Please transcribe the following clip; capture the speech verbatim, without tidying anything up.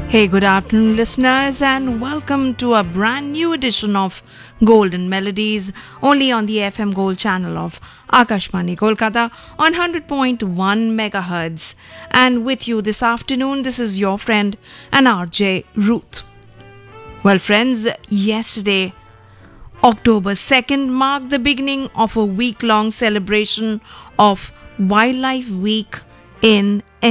Hey, good afternoon, listeners, and welcome to a brand new edition of Golden Melodies, only on the F M Gold channel of Akashvani Kolkata on one hundred point one megahertz. And with you this afternoon, this is your friend and R J Ruth. Well, friends, yesterday, October second, marked the beginning of a week long celebration of Wildlife Week in